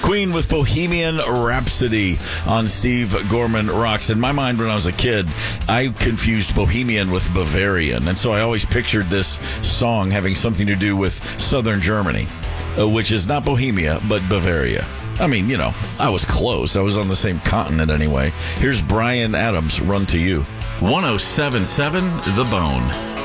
Queen with Bohemian Rhapsody on Steve Gorman Rocks. In my mind, when I was a kid, I confused Bohemian with Bavarian, and so I always pictured this song having something to do with southern Germany, which is not Bohemia, but Bavaria. I mean, you know, I was close. I was on the same continent anyway. Here's Bryan Adams, Run to You. 107.7 The Bone.